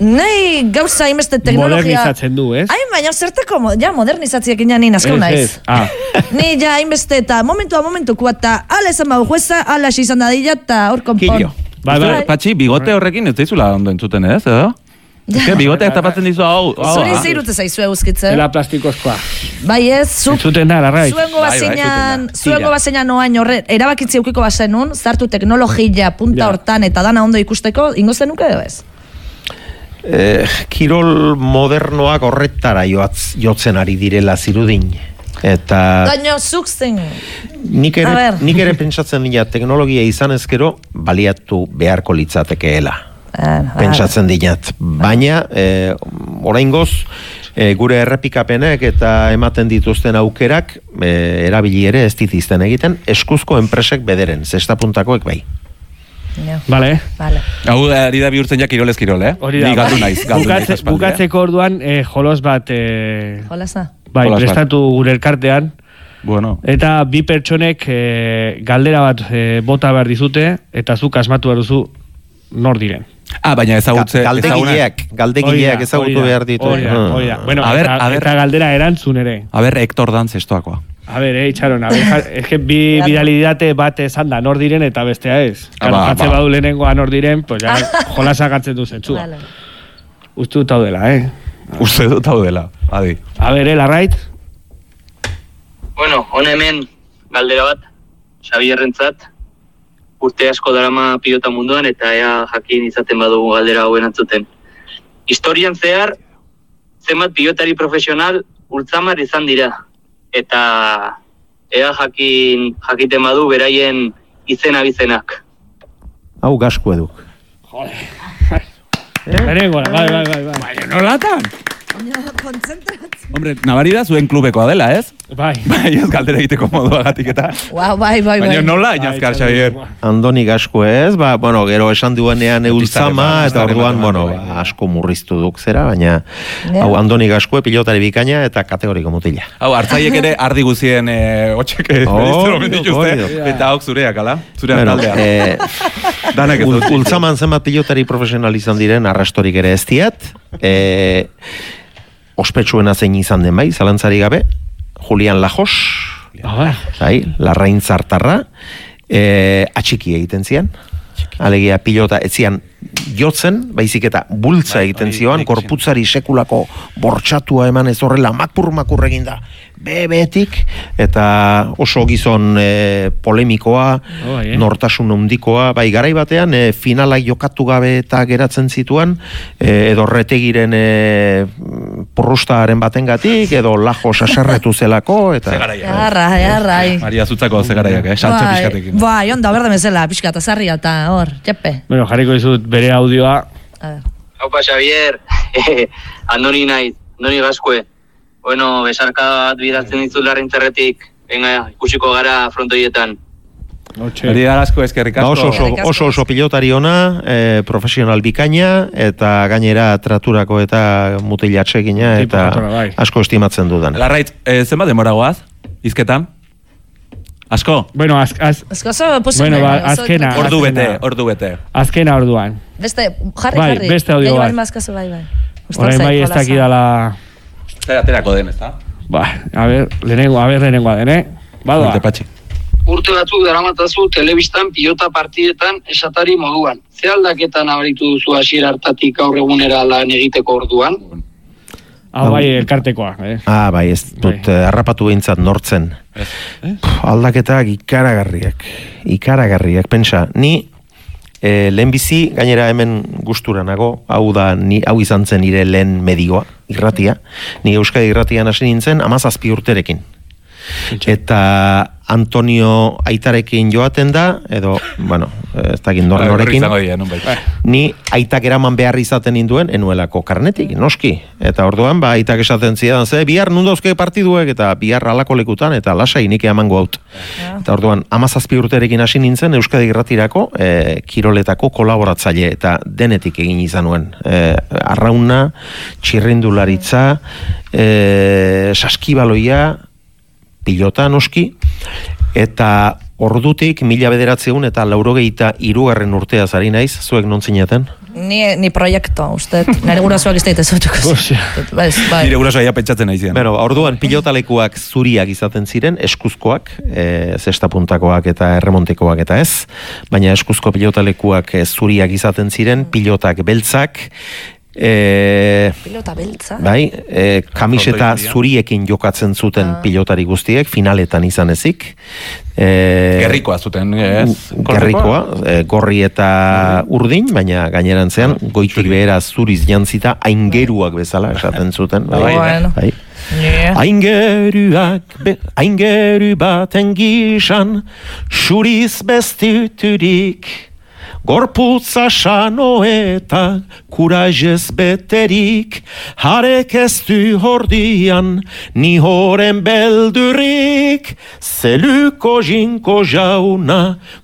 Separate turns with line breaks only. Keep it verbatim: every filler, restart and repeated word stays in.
Nei gauza hainbeste teknologia...
Modernizatzen du, ez?
Hain, baina zertako, ja, modernizatziak ina nien azkau naiz.
Ah.
Ni ja hainbeste eta momentua momentuko eta ala esan bau jueza, ala izan dadila eta hor konpon.
Killo.
Bai, bai.
Patxi, bigote horrekin ez daizula ondo entzuten, ez, edo? Eske bigoteak tapatzen dizu hau.
Zuri zeirute zaizu euskitzen.
Zela plastikozkoa.
Bai ez, zuk...
Entzuten da, larrai.
Zuengo basenan, zuengo basenan oain horre, erabakitzi eukiko basenun, zartu teknologia punta hortan eta dana ondo ikusteko, ingo zenuke edo ez?
Eh, kirol modernoak horretara joatz, jotzen ari direla zirudin. Eta...
Daino, zuk zen.
Nik ere, nik ere pentsatzen dira teknologia izan ezkero baliatu beharko litzatekeela. Pentsatzen dinat. Baina, eh, oraingoz, eh, gure errepikapenek eta ematen dituzten aukerak eh, erabili ere ez ditizten egiten, eskuzko enpresek bederen, zestapuntakoek bai.
Vale.
Vale.
Hau ari da bihurtzen ja kirolez kirol, eh? Ni galdu naiz, galdu naiz.
Bukatze, bukatzeko orduan eh, jolos bat... Eh,
Jolasa?
Bai,
Jolas
prestatu gure elkartean.
Bueno.
Eta bi pertsonek eh, galdera bat eh, bota behar dizute, eta zuk asmatu behar duzu nor diren.
Ah, baina ezagutze...
Galdegileak, galdegileak ezagutu behar ditu.
Hori da, hori da. Bueno,
A ver,
eta,
a ver.
eta galdera erantzun ere.
A ber, Hector Dan zestoakoa.
A ber, eh, itxaron, a ber, es que bi bidalidate bat esan da nor diren eta bestea ez. Claro,
ba,
atze
ba.
badu lehenengoa nor diren, pues ja, jolasa gatzen du zentzua.
Vale.
Uste dut hau dela, eh?
Uste dut hau dela, adi.
A ber, eh, Larrait?
Bueno, hone hemen galdera bat, Xabierrentzat, urte asko darama pilota munduan eta ea jakin izaten badugu galdera hauen antzuten. Historian zehar, zenbat pilotari profesional ultzamar izan dira. Eta ea jakin jakiten badu beraien izena bizenak.
Hau gasko eduk.
Jode. Berengoa, bai, bai, bai, bai.
Baina nolatan?
Konzentratzen.
Hombre, nabari da zuen klubekoa dela, ez?
Bai.
Bai, ez galdera egiteko moduagatik eta...
Wow, bai, bai, bai.
Baina nola, inazkar, Xavier?
Andoni gasko ez, ba, bueno, gero esan duenean eultzama, eta orduan, bueno, ba, asko murriztu duk zera, baina hau Andoni gasko pilotari bikaina eta kategoriko mutila.
Hau, hartzaiek ere ardi guzien eh, otxek omen dituzte, eta hau zureak, ala? Zureak
Bueno,
taldea.
eh,
Danak ez
ul-
dut.
Ultzaman zenbat pilotari profesional izan diren, arrastorik ere ez diat, eh, ospetsuena zein izan den bai, zalantzari gabe, Julian Lajos,
Ah,
bai, Larrain Zartarra, eh, atxiki egiten zian, alegia pilota etzian jotzen, baizik eta bultza egiten zioan, korputzari sekulako bortxatua eman ez horrela makur-makur eginda, bebetik, eta oso gizon e, polemikoa,
Oh, bai, eh?
nortasun handikoa, bai garai batean e, finalak jokatu gabe eta geratzen zituan, e, edo retegiren e, porrustaren batengatik, edo lajo saserretu zelako, eta...
Jarra, jarra.
Maria Zutzako zegaraiak, eh? Saltze pixkatekin.
Bai, ondo, berde mezela, pixka, eta zarria, eta hor, jepe.
bueno, jarriko dizut bere audioa.
A ver.
Haupa, Xavier, Andoni naiz, Andoni Gaskue. Bueno, besarka bat bidaltzen ditut larrintzerretik, venga, ikusiko gara frontoietan.
Hori da asko eskerrik
Ba,
asko.
oso, oso, oso, oso pilotari ona, e, profesional bikaina, eta gainera traturako eta mutilatxegina,
Tipo
eta
jatorra, bai.
asko estimatzen dudan.
Larraitz, eh, zenbat denbora goaz? Izketan? Asko?
Bueno, az, az,
Ez que oso posible.
Bueno, ba,
oso-
azkena.
Ordu bete,
azkena.
ordu bete.
azkena orduan.
Beste, jarri,
Bai,
jarri.
beste audio
Gehiago
bat.
hain bazkazu, bai, bai. Gustatzen
Orain bai
zait,
ez
jolasa.
dakidala...
Zer aterako den, ezta?
Ba, a ber, lehenengo, a ber, lehenengoa den, eh? Badoa.
Urte patxi.
Urte batzuk daramatazu telebistan pilota partidetan esatari moduan. Ze aldaketan abaritu duzu hasiera hartatik gaur egunera lan egiteko orduan?
Hau bai, elkartekoa, eh?
Ah, bai, ez dut eh, harrapatu behintzat nortzen. Puh, aldaketak ikaragarriak, ikaragarriak, pentsa, ni eh, lehenbizi, gainera hemen gustura nago, hau da, ni, hau izan zen nire lehen medioa, irratia, ni Euskadi irratian hasi nintzen amazazpi urterekin. Eta Antonio aitarekin joaten da, edo, bueno, ez dakit nor norekin, ni aitak eraman behar izaten ninduen, enuelako karnetik, noski. Eta orduan, ba, aitak esaten zidan, ze, bihar nundauzke partiduek, eta bihar alako lekutan, eta lasai nik emango haut. Eta orduan, amazazpi urterekin hasi nintzen, Euskadi irratirako, e, kiroletako kolaboratzaile, eta denetik egin izan nuen. E, arrauna, txirrindularitza, e, saskibaloia, pilota noski, eta ordutik mila bederatzeun eta laurogeita hirugarren urtea zari naiz, zuek non zinaten?
Ni, ni proiektu, uste. Nire gurasoak ez daite zotuko.
Bai. Nire gurasoa ja pentsatzen nahi zian.
Bueno, orduan pilotalekuak zuriak izaten ziren, eskuzkoak, e, zestapuntakoak eta erremontikoak eta ez, baina eskuzko pilotalekuak e, zuriak izaten ziren, pilotak beltzak, E,
pilota beltza
bai, e, kamiseta zuriekin jokatzen zuten ah. pilotari guztiek finaletan izan ezik e,
gerrikoa zuten ez?
gerrikoa, e, gorri eta urdin, baina gainerantzean goitik behera zuriz jantzita aingeruak bezala esaten zuten bai,
bueno.
bai.
Yeah.
Aingeruak, be, aingeru baten gizan suriz bestiturik gorputza sano eta kurajez beterik, harek ez du hordian, ni horen beldurik, zeluko jinko jauna,